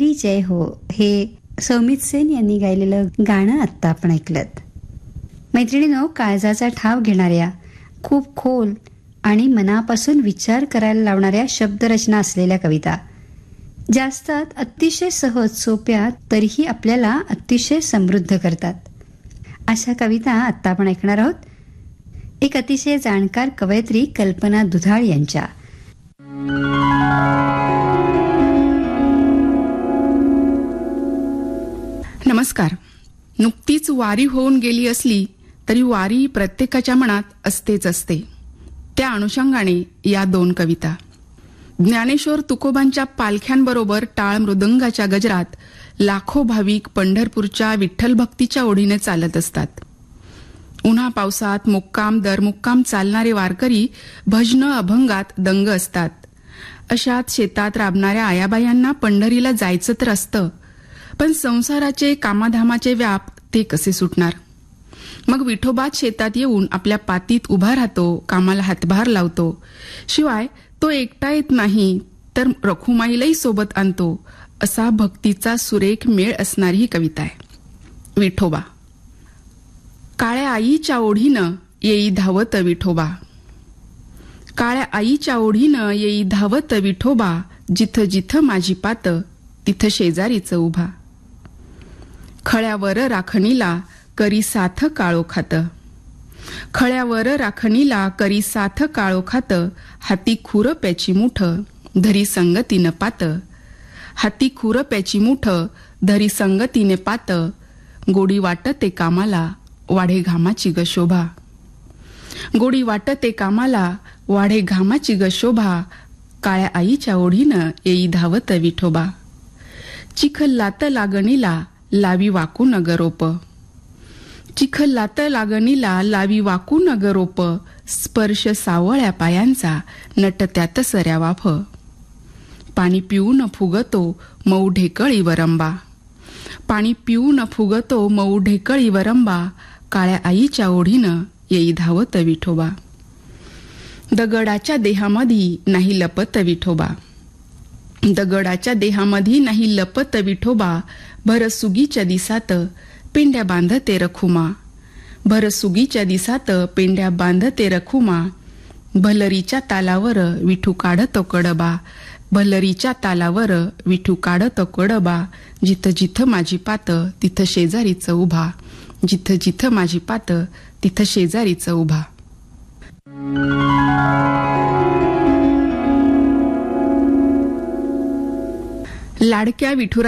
तेरी जय हो हे सौमित सेन यांनी गायलेलं गाणं आत्ता आपण ऐकलं. मैत्रिणींनो, काळजाचा ठाव घेणाऱ्या, खूप खोल आणि मनापासून विचार करायला लावणाऱ्या शब्दरचना असलेल्या कविता ज्या असतात अतिशय सहज, सोप्या, तरीही आपल्याला अतिशय समृद्ध करतात. अशा कविता आत्ता आपण ऐकणार आहोत एक अतिशय जाणकार कवयित्री कल्पना दुधाळ यांच्या. नमस्कार. नुकतीच वारी होऊन गेली असली तरी वारी प्रत्येकाच्या मनात असतेच असते. त्या अनुषंगाने या 2 कविता. ज्ञानेश्वर तुकोबांच्या पालख्यांबरोबर टाळ मृदंगाच्या गजरात लाखो भाविक पंढरपूरच्या विठ्ठल भक्तीच्या ओढीने चालत असतात. उन्हा पावसात मुक्काम दर मुक्काम चालणारे वारकरी भजनं अभंगात दंग असतात. अशात शेतात राबणाऱ्या आयाबायांना पंढरीला जायचं तर असतं, पण संसाराचे कामाधामाचे व्याप ते कसे सुटणार. मग विठोबात शेतात येऊन आपल्या पातीत उभा राहतो, कामाला हातभार लावतो. शिवाय तो एकटा येत नाही तर रखुमाईलाही सोबत आणतो. असा भक्तीचा सुरेख मेळ असणारी ही कविता आहे. विठोबा. काळ्या आईच्या ओढीनं येई धावत विठोबा, काळ्या आईच्या ओढीनं येई धावत विठोबा, जिथं जिथं माझी पात तिथं शेजारीच उभा. खळ्यावर राखणीला करी साथ काळो खात, खळ्यावर राखणीला करी साथ काळो खात, हाती खुर प्याची मुठ धरी संगतीनं पात, हाती खुर प्याची मुठ धरी संगतीने पात, गोडी वाटते कामाला वाढे घामाची ग शोभा, गोडी वाटते कामाला वाढे घामाची ग शोभा, काळ्या आईच्या ओढीनं येई धावत विठोबा. चिखलात लागणीला लावी वाकून गरोप, चिखलात लागणीला लावी वाकून गरोप, स्पर्श सावळ्या पायांचा नटत्यात सर्या वाफ, पाणी पिऊन फुगतो मऊ ढेकळी वरंबा, पाणी पिऊन फुगतो मऊ ढेकळी वरंबा, काळ्या आईच्या ओढीनं येई धावत विठोबा. दगडाच्या देहामधी नाही लपत विठोबा, दगडाच्या देहामधी नाही लपत विठोबा, भर सुगीच्या दिसात पेंड्या बांधते रखुमा, भर सुगीच्या दिसात पेंड्या बांधते रखुमा, भलरीच्या तालावर विठू काढतो कडबा, भलरीच्या तालावर विठू काढतो कडबा, जिथं जिथं माझी पात तिथं शेजारीच उभा, जिथं जिथं माझी पात तिथं शेजारीच उभा. लाडक्या विठुरा